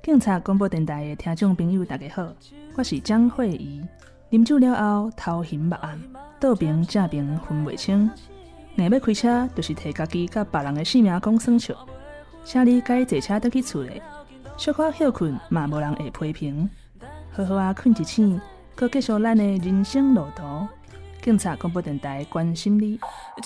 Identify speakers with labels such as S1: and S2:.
S1: 警察广播电台的听众朋友，大家好，我是江慧仪。啉酒了后，头晕目暗，倒边正边分袂清。硬要开车，就是摕家己甲别人的性命讲算笑。请你该坐车倒去厝里，小可休困嘛无人会批评。好好啊，困一醒，搁继续咱的人生路途。警察广播电台关心你。